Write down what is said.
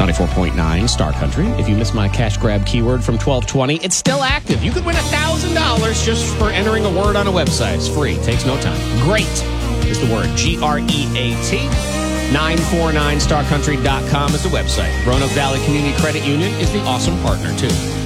94.9 Star Country. If you missed my cash grab keyword from 1220, it's still active. You could win $1,000 just for entering a word on a website. It's free. Takes no time. Great is the word. GREAT. 949starcountry.com is the website. Roanoke Valley Community Credit Union is the awesome partner, too.